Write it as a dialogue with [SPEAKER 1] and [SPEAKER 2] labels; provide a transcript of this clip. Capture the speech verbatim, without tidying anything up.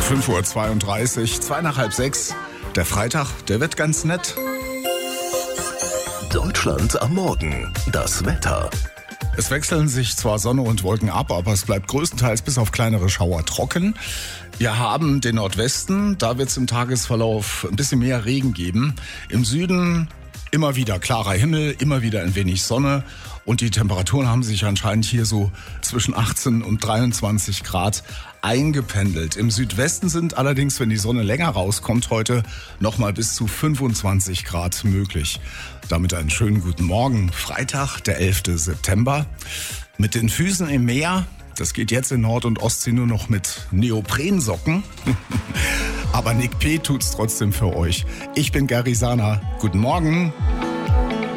[SPEAKER 1] fünf Uhr zweiunddreißig, zwei nach halb sechs. Der Freitag, der wird ganz nett.
[SPEAKER 2] Deutschland am Morgen. Das Wetter.
[SPEAKER 1] Es wechseln sich zwar Sonne und Wolken ab, aber es bleibt größtenteils bis auf kleinere Schauer trocken. Wir haben den Nordwesten, da wird es im Tagesverlauf ein bisschen mehr Regen geben. Im Süden immer wieder klarer Himmel, immer wieder ein wenig Sonne. Und die Temperaturen haben sich anscheinend hier so zwischen achtzehn und dreiundzwanzig Grad eingependelt. Im Südwesten sind allerdings, wenn die Sonne länger rauskommt, heute nochmal bis zu fünfundzwanzig Grad möglich. Damit einen schönen guten Morgen. Freitag, der elfte September. Mit den Füßen im Meer. Das geht jetzt in Nord- und Ostsee nur noch mit Neoprensocken. Aber Nick P. tut's trotzdem für euch. Ich bin Gary Sana. Guten Morgen.